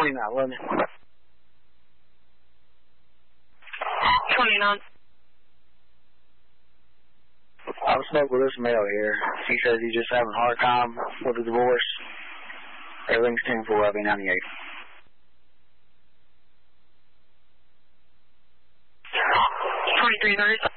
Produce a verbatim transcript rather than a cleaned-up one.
twenty-nine, let me. twenty-nine. I spoke with this male here. He says he's just having a hard time with the divorce. Everything's ten four of ninety-eight. twenty-three thirty.